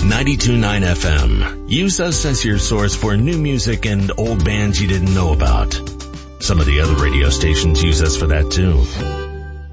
92.9 FM. Use us as your source for new music and old bands you didn't know about. Some of the other radio stations use us for that too.